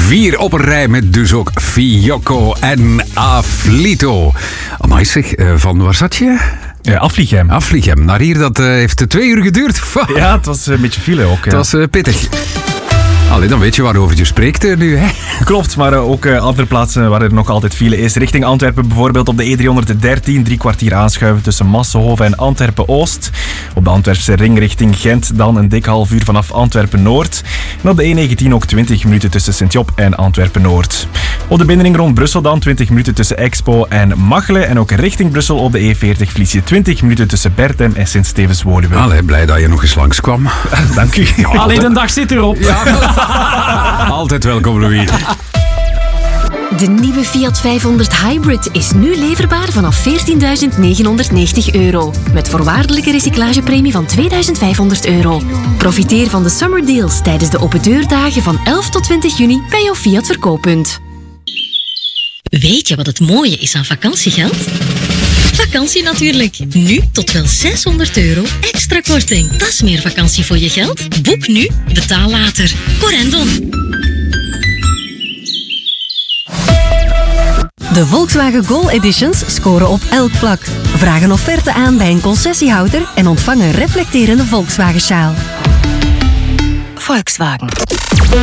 4 op een rij met dus ook Fiocco en Afflito. Amai zeg, van waar zat je? Afliegem. Afliegem. Naar hier, dat heeft 2 uur geduurd. Ja, het was een beetje file ook. Het was pittig. Allee, dan weet je waarover je spreekt nu, hè? Klopt, maar ook andere plaatsen waar er nog altijd file is. Richting Antwerpen bijvoorbeeld op de E313, 3 kwartier aanschuiven tussen Massenhoven en Antwerpen-Oost. Op de Antwerpse ring richting Gent dan een dik half uur vanaf Antwerpen-Noord. En op de E19 ook 20 minuten tussen Sint-Job en Antwerpen-Noord. Op de binnenring rond Brussel dan 20 minuten tussen Expo en Machelen. En ook richting Brussel op de E40 verlies je 20 minuten tussen Bertem en Sint-Stevens-Woluwe. Allee, blij dat je nog eens langskwam. Dank u. Ja, Allee, de dag zit erop. Ja, altijd welkom, Louis. De nieuwe Fiat 500 Hybrid is nu leverbaar vanaf €14.990. Met voorwaardelijke recyclagepremie van €2.500. Profiteer van de summer deals tijdens de open deurdagen van 11 tot 20 juni bij jouw Fiat verkooppunt. Weet je wat het mooie is aan vakantiegeld? Vakantie natuurlijk. Nu tot wel €600 extra korting. Dat is meer vakantie voor je geld. Boek nu, betaal later. Corendon. De Volkswagen Gol Editions scoren op elk vlak. Vraag een offerte aan bij een concessiehouder en ontvang een reflecterende Volkswagen-sjaal. Volkswagen.